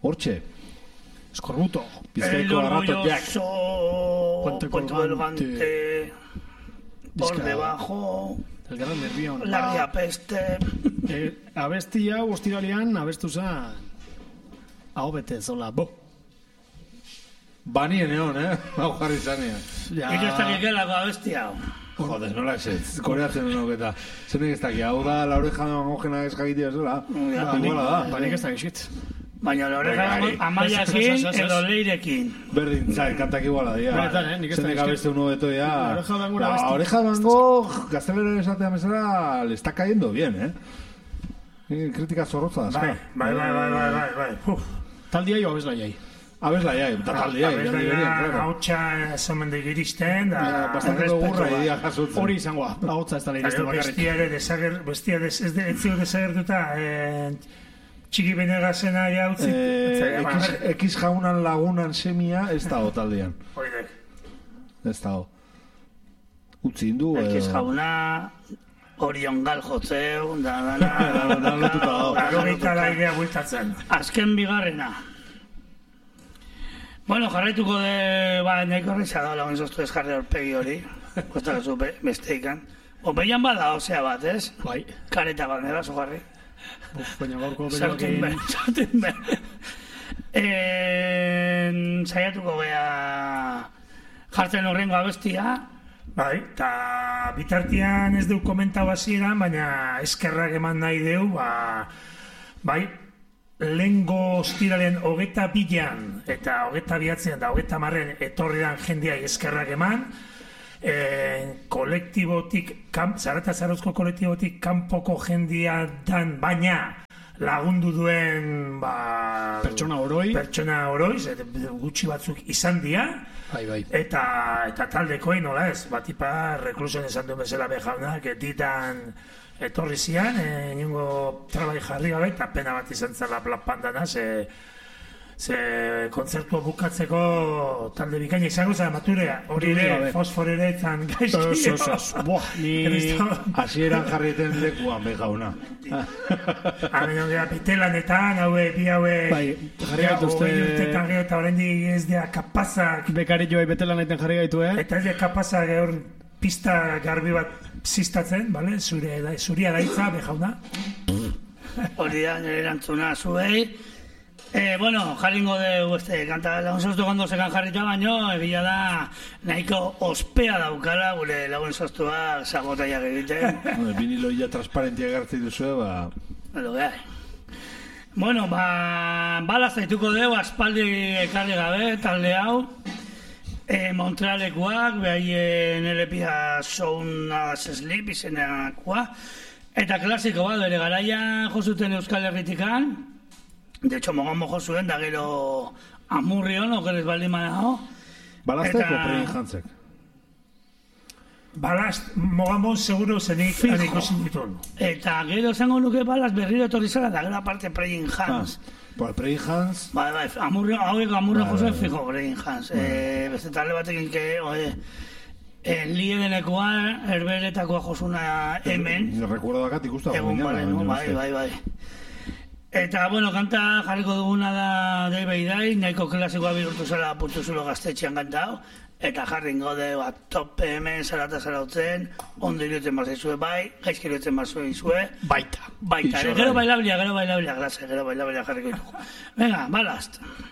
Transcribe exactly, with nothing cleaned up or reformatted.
Hortxe. Escorbuto. Bizkaiko arrato Jack. Puente Colgante. Por debajo. El gran nervión. Larria peste. Eh, abestia, ostiralean, abestu zen. Hau bete, zola, bo. Banien egon, eh? Hau jarri zanean. Nik ez dakik gelako abestia. Joder, nola ez, koreatzen denok eta. Zenek ez dakik, hau da, la oreja mamogena ez jakitea zela. Iguala da. Banik ez dakit. Baina la oreja amaiakin edo leirekin. Berdin, zai, kantak iguala dira. Benetan, eh? Nik ez Zenek abeste uno beto ya. La oreja bangura La abesti. oreja bango, gaztelera esatea mesera, le está cayendo bien, eh? Kritika zorrotza da, bai, bai, bai, bai, bai, bai, bai. Taldia jo abeslaiai. Abeslaiai, eta taldiai. Abeslaia hautsa zomendik iristen, da... Bastante gurra idia jasotzen. Hori izangoa, hautza ez da lehiriztu bakarrik. Bestia ere, desager, bestia des, ez de, etzio desagertuta, eh, txiki benegazena jautzi. Eh, ekiz jaunan lagunan semia ez dago taldean. Oidek. Ez dago. Utzi indu. Ekiz jauna... Orion gal jotzeu, da, da, da, da, da, lotuta dago. Arogeita laigea bultatzen. Azken bigarrena. Bueno, jarraituko de... Ba, nahiko horreiza da, lagun zoztu ez jarri horpegi hori. Kostak ez besteikan. Opeian bada, osea bat, ez? Bai. Kareta bat, nera, zo jarri. Buf, baina gaurko Sartin ben, sartin ben. Zaiatuko bea... Jartzen horrengo abestia. Bai, eta bitartian ez deu komentau hasieran, baina eskerrak eman nahi deu, ba, bai, lehengo ostiralen hogeta bilan eta hogeta biatzen eta hogeta marren etorridan jendeai eskerrak eman, e, kolektibotik, kam, Zarata Zarauzko kolektibotik kanpoko jendia dan, baina lagundu duen ba, pertsona oroi, pertsona oroiz, gutxi batzuk izan dira, bai, bai. Eta, eta taldekoin, nola ez, batipa reklusion esan duen bezala behaunak, ditan etorri zian, e, ningo trabai jarri gabe, eta pena bat izan zela pandana, ze, ze kontzertua bukatzeko talde bikaina izango zara maturea, hori ere, fosforeretan gaizki. Boa, ni... Hasieran jarrieten lekuan behauna. Hamen ondera pitelanetan, haue, bi haue... Bai, jarri gaituzte... Hogei urtetan gero eta horrendik ez dira kapazak... Bekari joai betelanetan jarri gaitu, eh? Eta ez dira kapazak gaur pista garbi bat ziztatzen, bale? Zure, zuria daitza, behauna. Hori da, nire erantzuna zuei. Eh, bueno, jarringo de este kanta lagun zoztu gondo zekan jarrita baino, ebila da nahiko ospea daukala gure lagun zoztua sabotaiak egiten. Vinilo ya transparentia gartzi duzue, ba... Lo que hay. Bueno, ba, balaz zaituko dugu, aspaldi ekarri gabe, talde hau. E, Montrealekuak, behaien L P-a Sound as Sleep izenakoa. Eta klasiko bat, bere garaia jozuten Euskal Herritikan. De hecho, mogamo jozuen, da gero amurrion, okeres baldin manao. Balaztek o Prein Hantzek? Balast, mogamo seguro zenik ikusin ditun. Eta gero esango nuke balaz berriro etorri zara, da gero aparte Prein Hans. Por Prein Hans... Bai, bai, amurrion, hauek amurrion jozuen fijo Prein Hans. Beste talde batekin, que, oe... Lie denekoa, herberetakoa josuna hemen. Recuerdo dakat ikustu. Egun bale, no? Bai, bai, bai. Eta, bueno, kanta jarriko duguna da Day by Day, nahiko klasikoa bihurtu zela Puntu Zulo gaztetxean kantau, eta jarringo de bat tope hemen Zarata Zarautzen, ondo irutzen bazaizue bai, gaizki irutzen bazaizue. Baita. Baita, gero bailablia, gero bailablia, grase, gero bailablia jarriko ditugu. Venga, balast.